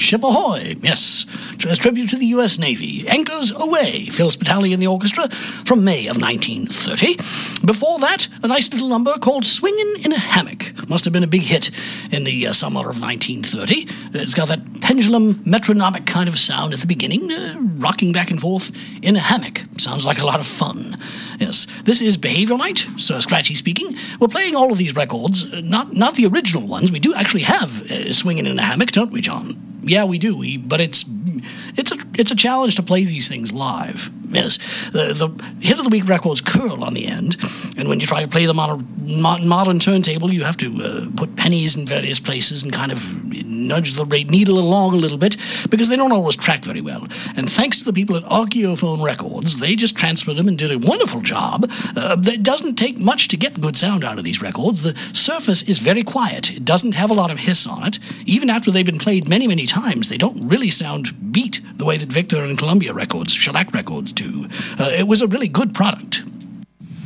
Ship Ahoy, yes, as tribute to the U.S. Navy. Anchors Away, Phil Spitali and the orchestra, from May of 1930. Before that, a nice little number called Swingin' in a Hammock. Must have been a big hit in the summer of 1930. It's got that pendulum metronomic kind of sound at the beginning, rocking back and forth in a hammock. Sounds like a lot of fun. Yes, this is Behaviour Night, Sir Scratchy speaking. We're playing all of these records, not the original ones. We do actually have Swingin' in a Hammock, don't we, John? Yeah, we do. But it's a challenge to play these things live. Yes, the hit of the week records curl on the end, and when you try to play them on a modern turntable, you have to put pennies in various places and kind of nudge the needle along a little bit, because they don't always track very well. And thanks to the people at Archaeophone Records, they just transferred them and did a wonderful job. It doesn't take much to get good sound out of these records. The surface is very quiet. It doesn't have a lot of hiss on it. Even after they've been played many, many times, they don't really sound beat the way that Victor and Columbia Records, Shellac Records, do. It was a really good product.